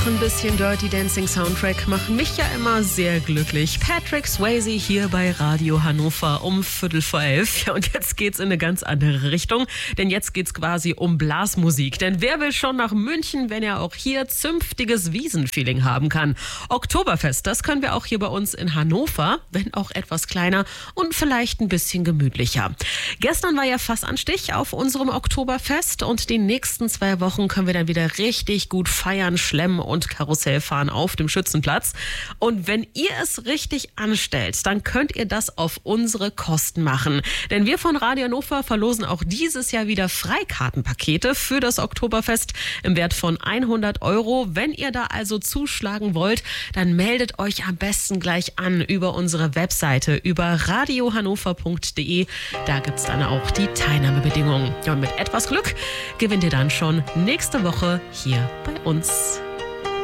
Auch ein bisschen Dirty Dancing Soundtrack machen mich ja immer sehr glücklich. Patrick Swayze hier bei Radio Hannover um 11:15. Ja, und jetzt geht's in eine ganz andere Richtung, denn jetzt geht's quasi um Blasmusik. Denn wer will schon nach München, wenn er auch hier zünftiges Wiesenfeeling haben kann? Oktoberfest, das können wir auch hier bei uns in Hannover, wenn auch etwas kleiner und vielleicht ein bisschen gemütlicher. Gestern war ja Fassanstich auf unserem Oktoberfest und die nächsten 2 Wochen können wir dann wieder richtig gut feiern, schlemmen und Karussell fahren auf dem Schützenplatz. Und wenn ihr es richtig anstellt, dann könnt ihr das auf unsere Kosten machen. Denn wir von Radio Hannover verlosen auch dieses Jahr wieder Freikartenpakete für das Oktoberfest im Wert von 100 €. Wenn ihr da also zuschlagen wollt, dann meldet euch am besten gleich an über unsere Webseite, über radiohannover.de. Da gibt es dann auch die Teilnahmebedingungen. Ja, und mit etwas Glück gewinnt ihr dann schon nächste Woche hier bei uns.